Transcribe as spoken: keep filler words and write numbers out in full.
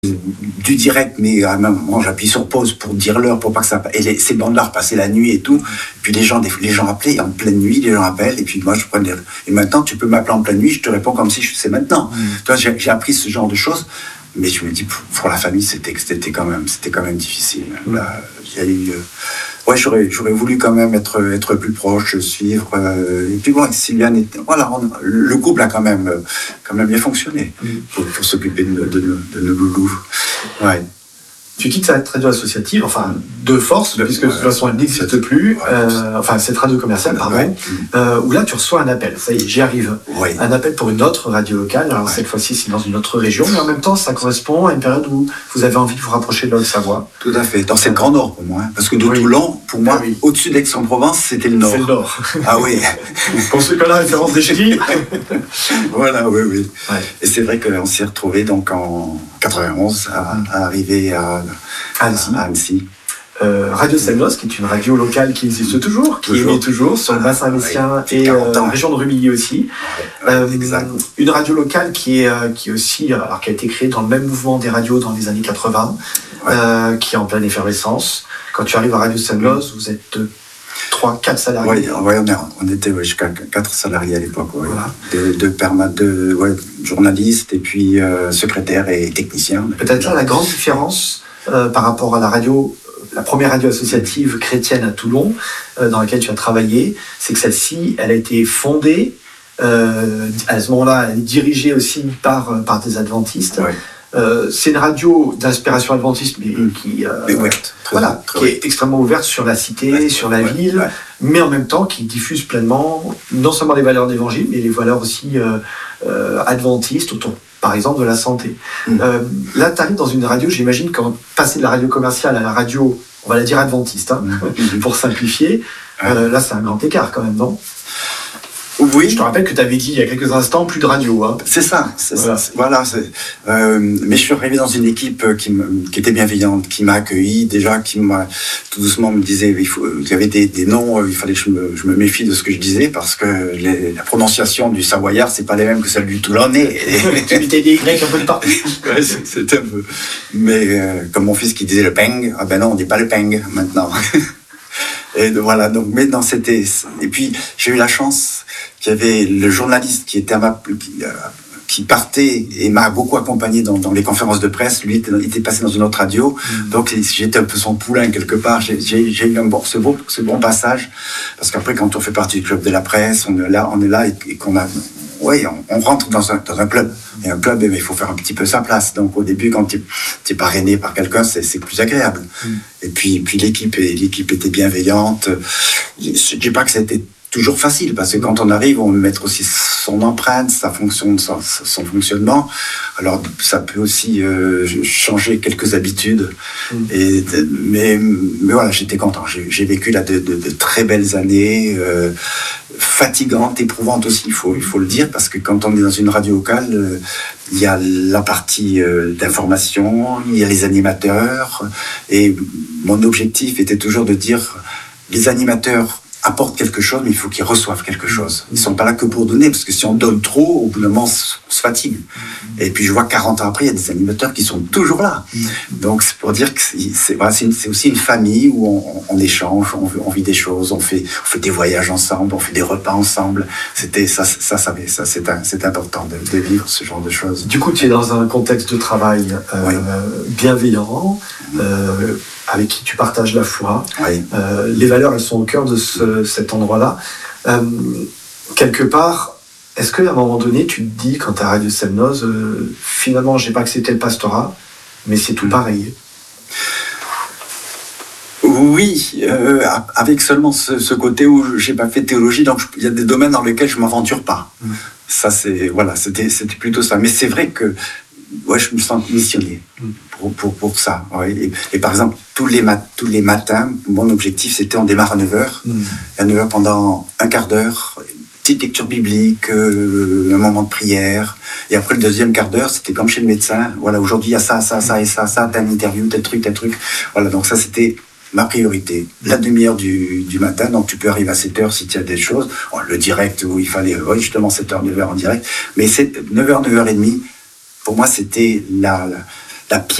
du direct, mais à un moment j'appuie sur pause pour dire l'heure, pour pas que ça... Et les, ces bandes-là repassaient la nuit et tout. Et puis les gens, des, les gens appelaient en pleine nuit, les gens appellent, et puis moi je prenais... Et maintenant tu peux m'appeler en pleine nuit, je te réponds comme si je sais maintenant. Mmh. Toi, j'ai, j'ai appris ce genre de choses, mais je me dis, pour la famille, c'était, c'était, quand, même, c'était quand même difficile. Mmh. Là, il y a eu... Ouais, j'aurais, j'aurais voulu quand même être, être plus proche, suivre. Euh, et puis bon, Sylviane, était, voilà, on, le couple a quand même, quand même bien fonctionné mmh. pour, pour s'occuper de, de, de, de nos loulous. Ouais. Tu quittes cette radio associative, enfin de force, de, puisque ouais, de toute façon elle n'existe plus, ouais, euh, enfin cette radio commerciale, pardon, ouais. euh, où là tu reçois un appel, ça y est, j'y arrive, ouais. un appel pour une autre radio locale, alors ouais. cette fois-ci c'est dans une autre région, mais en même temps ça correspond à une période où vous avez envie de vous rapprocher de l'Haute-Savoie. Tout à fait, dans c'est le Grand Nord pour moi, hein, parce que de oui. Toulon, pour moi, oui. au-dessus d'Aix-en-Provence, c'était le Nord. C'est le Nord. Ah oui. Pour ceux qui ont la référence des chéris. Voilà, oui, oui. Ouais. Et c'est vrai qu'on s'est retrouvés donc en quatre-vingt-onze à, à arriver à Annecy. À Annecy. Euh, Radio Semnoz, qui est une radio locale qui existe toujours, qui émet toujours sur le bassin messien et euh, la région de Rumilly aussi. Ouais, euh, exact. Une radio locale qui est, euh, qui est aussi, alors qui a été créée dans le même mouvement des radios dans les années quatre-vingts, ouais. euh, qui est en pleine effervescence. Quand tu arrives à Radio Semnoz, vous êtes trois, quatre salariés. Oui, ouais, on, on était ouais, jusqu'à quatre salariés à l'époque. Ouais. Voilà. De, de, perma, de ouais, journalistes et puis euh, secrétaires et techniciens. Peut-être là la grande différence euh, par rapport à la radio, la première radio associative chrétienne à Toulon, euh, dans laquelle tu as travaillé, c'est que celle-ci, elle a été fondée, euh, à ce moment-là, elle est dirigée aussi par, par des adventistes. Ouais. Euh, c'est une radio d'inspiration adventiste, mais mmh. qui, euh, mais ouverte, très voilà, très qui ouais. est extrêmement ouverte sur la cité, ouais, sur la ouais, ville, ouais. mais en même temps qui diffuse pleinement non seulement les valeurs d'évangile, mais les valeurs aussi euh, euh, adventistes autour, par exemple, de la santé. Mmh. Euh, là, tu arrives dans une radio, j'imagine, quand passer de la radio commerciale à la radio, on va la dire adventiste, hein, mmh. pour simplifier, ouais. euh, là, c'est un grand écart quand même, non ? Oui. Je te rappelle que tu avais dit il y a quelques instants plus de radio. Hein. C'est ça. C'est voilà. Ça, c'est, voilà c'est, euh, mais je suis arrivé dans une équipe qui, me, qui était bienveillante, qui m'a accueilli, déjà, qui m'a tout doucement me disait il, faut, il y avait des, des noms, il fallait que je me, je me méfie de ce que je disais parce que les, la prononciation du savoyard, c'est pas les mêmes que celle du toulonnais. Tu mettais des Y un peu de partout. Ouais, c'était un peu. Mais euh, comme mon fils qui disait le peng, ah ben non, on dit pas le peng maintenant. Et voilà, donc, mais non, c'était. Et puis, j'ai eu la chance qu'il y avait le journaliste qui était à ma, qui, euh, qui partait et m'a beaucoup accompagné dans, dans les conférences de presse. Lui était, était passé dans une autre radio, mmh. donc j'étais un peu son poulain quelque part. J'ai, j'ai, j'ai eu un bon, ce, bon, ce bon passage, parce qu'après, quand on fait partie du club de la presse, on est là, on est là et, et qu'on a. Oui, on, on rentre dans un, dans un club. Et un club, il faut faire un petit peu sa place. Donc au début, quand tu es parrainé par quelqu'un, c'est, c'est plus agréable. Mm. Et puis, puis l'équipe, l'équipe était bienveillante. Je ne dis pas que c'était toujours facile, parce que quand on arrive, on veut mettre aussi son empreinte, sa fonction, son, son fonctionnement. Alors ça peut aussi euh, changer quelques habitudes. Mm. Et, mais, mais voilà, j'étais content. J'ai, j'ai vécu là de, de, de très belles années. Euh, fatigante, éprouvante aussi, il faut, il faut le dire, parce que quand on est dans une radio locale, euh, il y a la partie euh, d'information, il y a les animateurs, et mon objectif était toujours de dire, les animateurs apportent quelque chose, mais il faut qu'ils reçoivent quelque chose. Ils ne sont pas là que pour donner, parce que si on donne trop, au bout d'un moment, on se fatigue. Et puis je vois que quarante ans après, il y a des animateurs qui sont toujours là. Donc c'est pour dire que c'est, voilà, c'est, une, c'est aussi une famille où on, on échange, on, on vit des choses, on fait, on fait des voyages ensemble, on fait des repas ensemble. C'était, ça, ça, ça, ça c'est, un, c'est important de, de vivre ce genre de choses. Du coup, tu es dans un contexte de travail euh, oui. bienveillant, euh, avec qui tu partages la foi. Oui. Euh, les valeurs, elles sont au cœur de ce, cet endroit-là. Euh, quelque part, est-ce qu'à un moment donné, tu te dis, quand tu es à Radio Semnoz, euh, finalement, je n'ai pas accepté le pastorat, mais c'est tout pareil? Oui, euh, avec seulement ce, ce côté où je n'ai pas fait théologie, donc il y a des domaines dans lesquels je ne m'aventure pas. Mmh. Ça, c'est, voilà, c'était, c'était plutôt ça. Mais c'est vrai que ouais, je me sens missionné pour, pour, pour ça. Ouais. Et, et par exemple, tous les, mat- tous les matins, mon objectif, c'était on démarre à neuf heures. Mmh. À neuf heures, pendant un quart d'heure, petite lecture biblique, euh, un moment de prière. Et après, le deuxième quart d'heure, c'était comme chez le médecin. Voilà, aujourd'hui, il y a ça, ça, ça et ça, ça, telle interview, tel truc, tel truc. Voilà, donc ça, c'était ma priorité. La demi-heure du, du matin, donc tu peux arriver à sept heures si tu as des choses. Bon, le direct, où il fallait, oui, justement, sept heures, neuf heures en direct. Mais c'est neuf heures, neuf heures trente, pour moi, c'était la, la, la pierre